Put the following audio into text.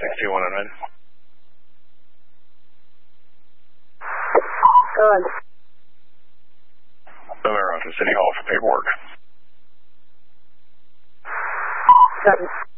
6209. Go on. They're out to City Hall for paperwork. Done.